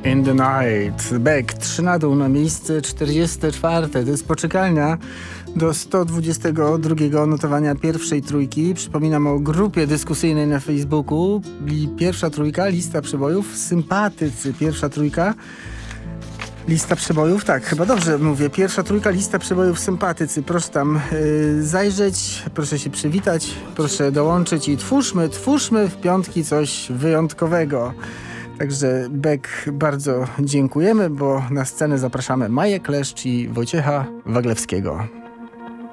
In the Night. Beck, 3 na dół na miejsce 44. To jest poczekalnia do 122 notowania pierwszej trójki. Przypominam o grupie dyskusyjnej na Facebooku. Pierwsza trójka, lista przebojów, sympatycy. Pierwsza trójka, lista przebojów, tak, chyba dobrze mówię. Pierwsza trójka, lista przebojów, sympatycy. Proszę tam zajrzeć, proszę się przywitać, proszę dołączyć i twórzmy w piątki coś wyjątkowego. Także Beck, bardzo dziękujemy, bo na scenę zapraszamy Maję Kleszcz i Wojciecha Waglewskiego.